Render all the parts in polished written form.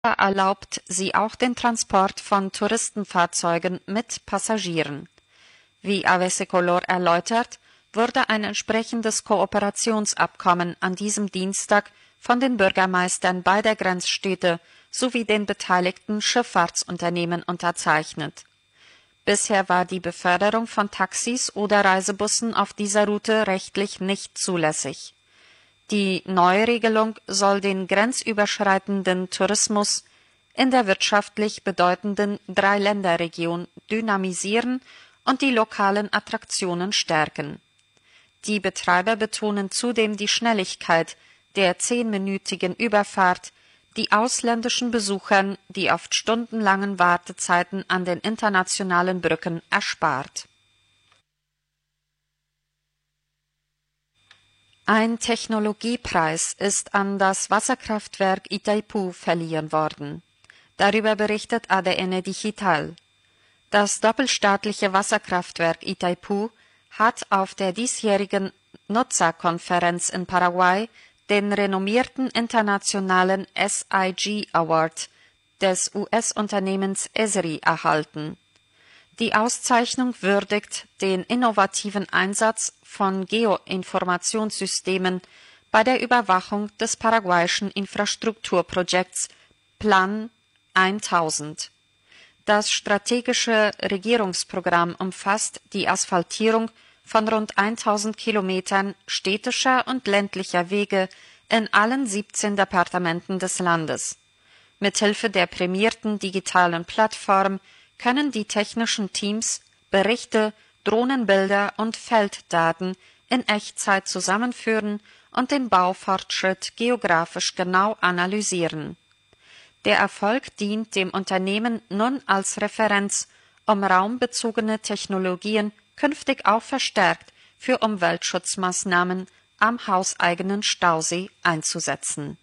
erlaubt sie auch den Transport von Touristenfahrzeugen mit Passagieren. Wie Avessecolor erläutert, wurde ein entsprechendes Kooperationsabkommen an diesem Dienstag von den Bürgermeistern beider Grenzstädte sowie den beteiligten Schifffahrtsunternehmen unterzeichnet. Bisher war die Beförderung von Taxis oder Reisebussen auf dieser Route rechtlich nicht zulässig. Die Neuregelung soll den grenzüberschreitenden Tourismus in der wirtschaftlich bedeutenden Dreiländerregion dynamisieren und die lokalen Attraktionen stärken. Die Betreiber betonen zudem die Schnelligkeit der 10-minütigen Überfahrt, die ausländischen Besuchern die oft stundenlangen Wartezeiten an den internationalen Brücken erspart. Ein Technologiepreis ist an das Wasserkraftwerk Itaipu verliehen worden. Darüber berichtet ADN Digital. Das doppelstaatliche Wasserkraftwerk Itaipu hat auf der diesjährigen Nutzerkonferenz in Paraguay den renommierten internationalen SIG Award des US-Unternehmens Esri erhalten. Die Auszeichnung würdigt den innovativen Einsatz von Geoinformationssystemen bei der Überwachung des paraguayischen Infrastrukturprojekts Plan 1000. Das strategische Regierungsprogramm umfasst die Asphaltierung von rund 1000 Kilometern städtischer und ländlicher Wege in allen 17 Departementen des Landes. Mithilfe der prämierten digitalen Plattform können die technischen Teams Berichte, Drohnenbilder und Felddaten in Echtzeit zusammenführen und den Baufortschritt geografisch genau analysieren. Der Erfolg dient dem Unternehmen nun als Referenz, um raumbezogene Technologien künftig auch verstärkt für Umweltschutzmaßnahmen am hauseigenen Stausee einzusetzen.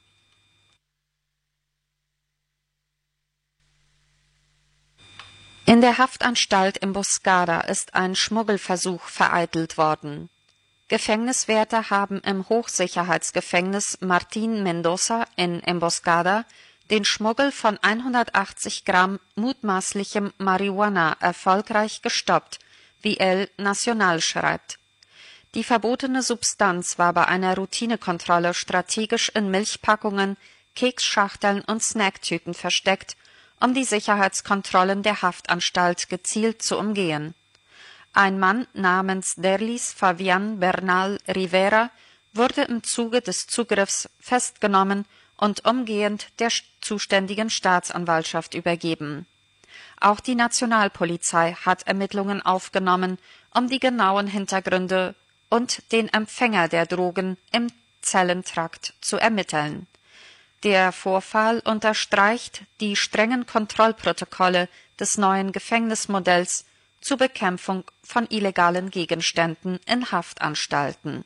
In der Haftanstalt Emboscada ist ein Schmuggelversuch vereitelt worden. Gefängniswärter haben im Hochsicherheitsgefängnis Martín Mendoza in Emboscada den Schmuggel von 180 Gramm mutmaßlichem Marihuana erfolgreich gestoppt, wie El Nacional schreibt. Die verbotene Substanz war bei einer Routinekontrolle strategisch in Milchpackungen, Keksschachteln und Snacktüten versteckt, um die Sicherheitskontrollen der Haftanstalt gezielt zu umgehen. Ein Mann namens Derlis Fabian Bernal Rivera wurde im Zuge des Zugriffs festgenommen und umgehend der zuständigen Staatsanwaltschaft übergeben. Auch die Nationalpolizei hat Ermittlungen aufgenommen, um die genauen Hintergründe und den Empfänger der Drogen im Zellentrakt zu ermitteln. Der Vorfall unterstreicht die strengen Kontrollprotokolle des neuen Gefängnismodells zur Bekämpfung von illegalen Gegenständen in Haftanstalten.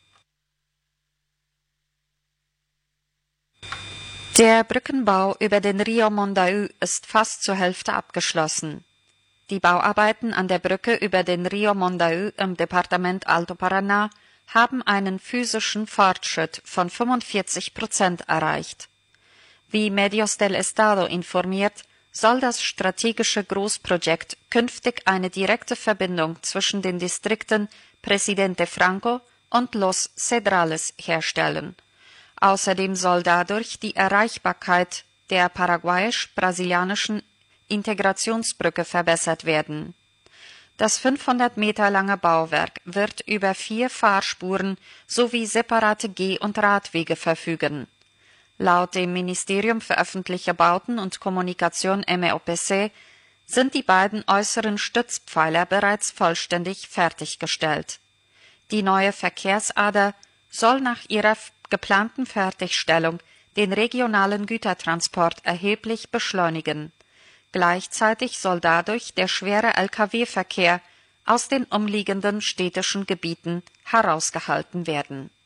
Der Brückenbau über den Rio Mondaú ist fast zur Hälfte abgeschlossen. Die Bauarbeiten an der Brücke über den Rio Mondaú im Departement Alto Paraná haben einen physischen Fortschritt von 45% erreicht. Wie Medios del Estado informiert, soll das strategische Großprojekt künftig eine direkte Verbindung zwischen den Distrikten Presidente Franco und Los Cedrales herstellen. Außerdem soll dadurch die Erreichbarkeit der paraguayisch-brasilianischen Integrationsbrücke verbessert werden. Das 500 Meter lange Bauwerk wird über 4 Fahrspuren sowie separate Geh- und Radwege verfügen. Laut dem Ministerium für öffentliche Bauten und Kommunikation MEOPC sind die beiden äußeren Stützpfeiler bereits vollständig fertiggestellt. Die neue Verkehrsader soll nach ihrer geplanten Fertigstellung den regionalen Gütertransport erheblich beschleunigen. Gleichzeitig soll dadurch der schwere Lkw-Verkehr aus den umliegenden städtischen Gebieten herausgehalten werden.